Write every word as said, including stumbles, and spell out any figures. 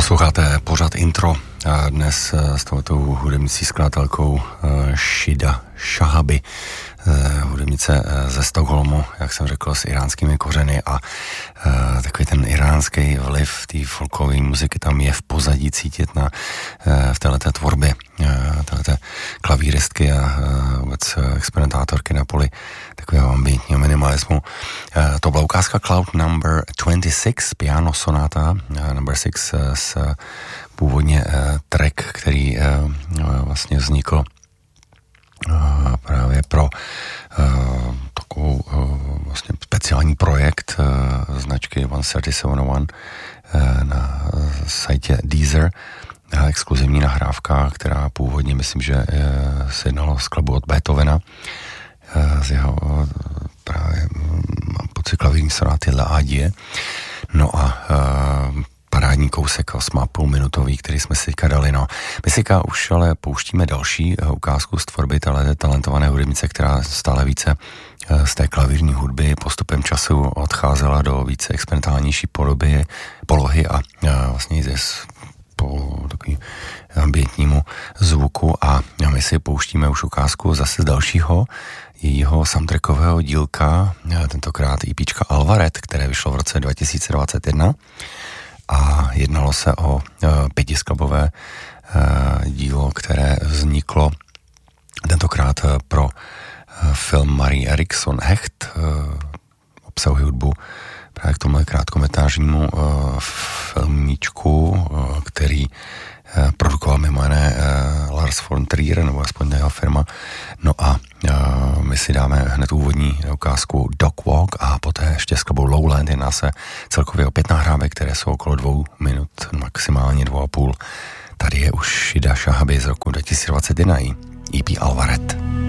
Posloucháte pořad Intro dnes s touto hudebnicí skladatelkou Shida Shahabi, hudebnice ze Stockholmu, jak jsem řekl, s iránskými kořeny a takový ten iránský vliv té folkové muziky tam je v pozadí cítit na, v téhleté tvorbě téhleté klavíristky a vůbec experimentátorky na poli takového ambientního minimalismu. To byla ukázka Cloud Number dvacet šest, piano sonata number šest s původně track, který vlastně vznikl právě pro takovou vlastně speciální projekt značky sto třicet sedm nula jedna na sajtě Deezer. Exkluzivní nahrávka, která původně, myslím, že se jednalo skladbu od Beethovena z jeho právě, mám pocit, klavírní sonáty La Adie. No a parádní kousek osm a půl minutový, který jsme si teďka dali. No. My si už ale pouštíme další ukázku z tvorby téhle talentované hudebnice, která stále více z té klavírní hudby postupem času odcházela do více experimentálnější podoby, polohy a vlastně jde po takovým ambientnímu zvuku a my si pouštíme už ukázku zase z dalšího jejího soundtrackového dílka, tentokrát EPčka Alvaret, které vyšlo v roce dva tisíce dvacet jedna. A jednalo se o pětiskladbové dílo, které vzniklo tentokrát pro film Marie Erikson Hecht. Obsahuje hudbu právě k tomu krátkometrážnímu filmíčku, který produkoval mimo jiné Lars von Trier, nebo aspoň jeho firma. No a my si dáme hned úvodní ukázku Dog Walk a poté ještě skladbou Lowland. Jedná se celkově o pět nahrávek, které jsou okolo dvou minut, maximálně dvou a půl. Tady je už Shida Shahabi z roku dva tisíce dvacet jedna, E P Alvaret.